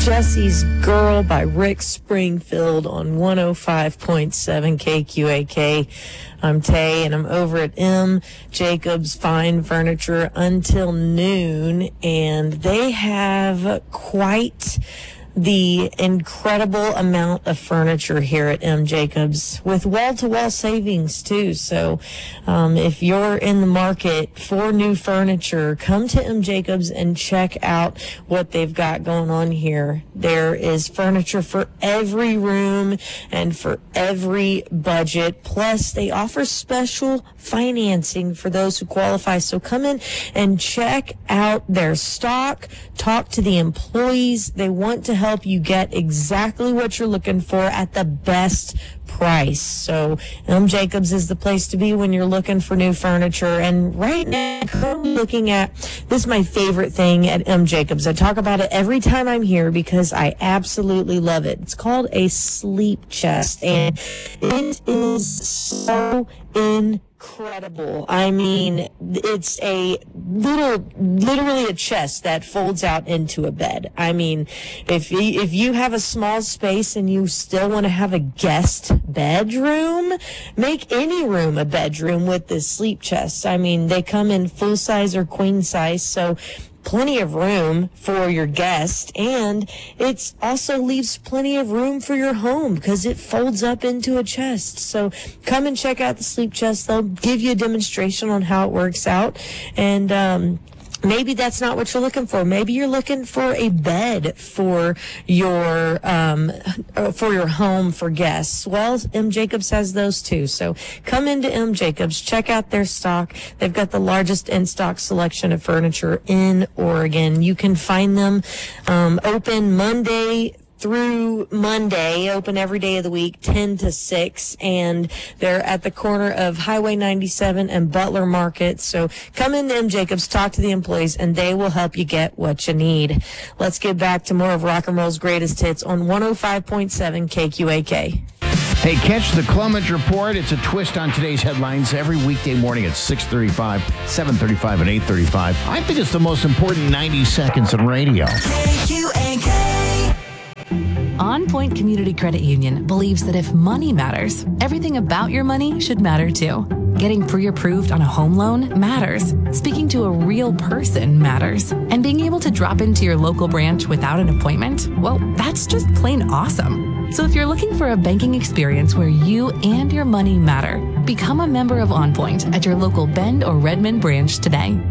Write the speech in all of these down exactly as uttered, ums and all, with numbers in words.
Jesse's Girl by Rick Springfield on one oh five point seven K Q A K. I'm Tay, and I'm over at M. Jacobs Fine Furniture until noon, and they have quite the incredible amount of furniture here at M. Jacobs with wall-to-wall savings too. So um, if you're in the market for new furniture, come to M. Jacobs and check out what they've got going on here. There is furniture for every room and for every budget. Plus, they offer special financing for those who qualify. So come in and check out their stock. Talk to the employees. They want to help you get exactly what you're looking for at the best price. So M. Jacobs is the place to be when you're looking for new furniture. And right now, I'm looking at, this is my favorite thing at M. Jacobs. I talk about it every time I'm here because I absolutely love it. It's called a sleep chest, and it is so incredible. I mean, it's a little, literally a chest that folds out into a bed. I mean, if you, if you have a small space and you still want to have a guest bedroom, make any room a bedroom with this sleep chest. I mean, they come in full size or queen size, so plenty of room for your guest, and it also leaves plenty of room for your home because it folds up into a chest. So come and check out the sleep chest. They'll give you a demonstration on how it works out, and um maybe that's not what you're looking for. Maybe you're looking for a bed for your um, for your home for guests. Well, M. Jacobs has those too. So come into M. Jacobs, check out their stock. They've got the largest in-stock selection of furniture in Oregon. You can find them um, open Monday through Monday, open every day of the week, ten to six, and they're at the corner of Highway ninety-seven and Butler Market. So come into M. Jacobs, talk to the employees, and they will help you get what you need. Let's get back to more of Rock and Roll's greatest hits on one oh five point seven K Q A K. Hey, catch the Clemens Report. It's a twist on today's headlines every weekday morning at six thirty-five, seven thirty-five, and eight thirty-five. I think it's the most important ninety seconds in radio. K Q A K. OnPoint Community Credit Union believes that if money matters, everything about your money should matter too. Getting pre-approved on a home loan matters. Speaking to a real person matters. And being able to drop into your local branch without an appointment, well, that's just plain awesome. So if you're looking for a banking experience where you and your money matter, become a member of OnPoint at your local Bend or Redmond branch today.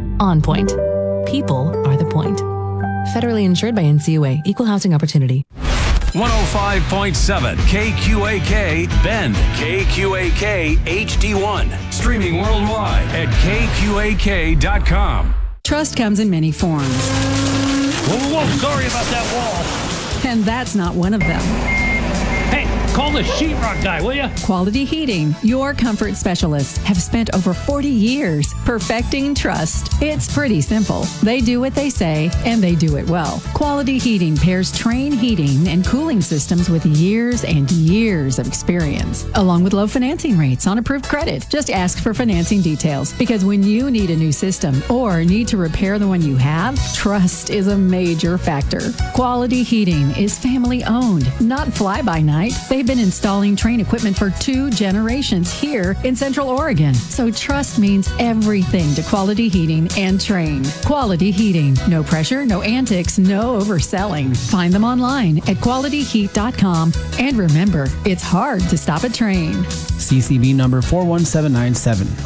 OnPoint. People are the point. Federally insured by N C U A. Equal housing opportunity. one oh five point seven K Q A K, Bend, K Q A K H D one. Streaming worldwide at K Q A K dot com. Trust comes in many forms. Whoa, whoa, whoa, sorry about that wall. And that's not one of them. Hey, call the sheetrock guy, will you? Quality Heating, your comfort specialists, have spent over forty years perfecting trust. It's pretty simple. They do what they say, and they do it well. Quality Heating pairs Trane heating and cooling systems with years and years of experience, along with low financing rates on approved credit. Just ask for financing details, because when you need a new system or need to repair the one you have, trust is a major factor. Quality Heating is family-owned, not fly-by-night. They've been installing Trane equipment for two generations here in Central Oregon. So trust means everything to Quality Heating and Trane. Quality Heating. No pressure, no antics, no overselling. Find them online at quality heat dot com. And remember, it's hard to stop a Trane. C C B number four one seven nine seven.